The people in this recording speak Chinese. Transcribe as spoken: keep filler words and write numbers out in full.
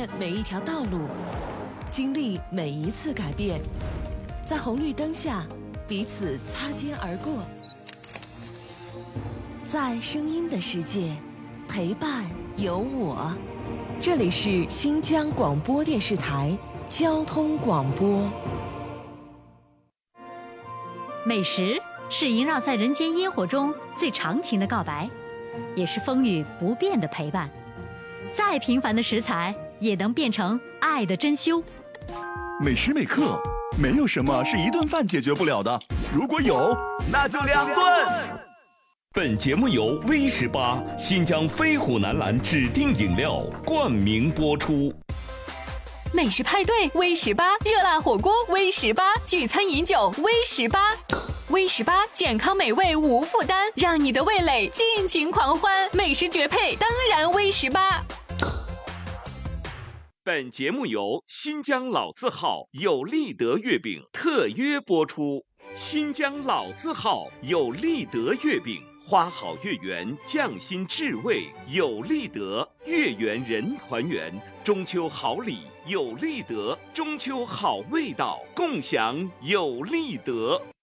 越每一条道路，经历每一次改变，在红绿灯下彼此擦肩而过，在声音的世界陪伴有我。这里是新疆广播电视台交通广播。 美食是萦绕在人间烟火中最长情的告白，也是风雨不变的陪伴。再平凡的食材也能变成爱的珍馐。 每时每刻，没有什么是一顿饭解决不了的，如果有，那就两顿。 本节目由 V 十八新疆飞虎南蓝指定饮料冠名播出。 美食派对 V 十八，热辣火锅 V 十八，聚餐饮酒 V 十八。V 十八健康美味无负担，让你的味蕾尽情狂欢。美食绝配，当然 V 十八。 本节目由新疆老字号有利德月饼特约播出。新疆老字号有利德月饼，花好月圆，匠心至味，有利德，月圆人团圆，中秋好礼有利德，中秋好味道，共享有利德。